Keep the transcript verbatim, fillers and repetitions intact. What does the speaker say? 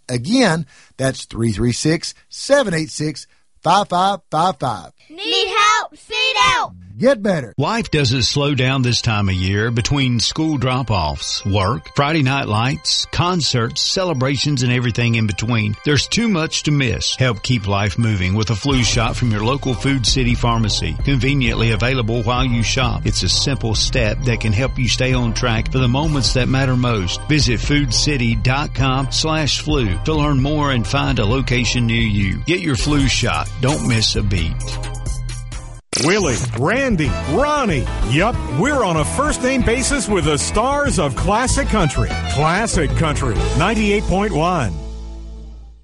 Again, that's three three six, seven eight six, five five five five. Need help? Seat out. Get better. Life doesn't slow down this time of year between school drop-offs, work, Friday night lights, concerts, celebrations, and everything in between. There's too much to miss. Help keep life moving with a flu shot from your local Food City Pharmacy. Conveniently available while you shop. It's a simple step that can help you stay on track for the moments that matter most. Visit foodcity.com slash flu to learn more and find a location near you. Get your flu shot. Don't miss a beat. Willie, Randy, Ronnie. Yup, we're on a first-name basis with the stars of Classic Country. Classic Country, ninety-eight point one.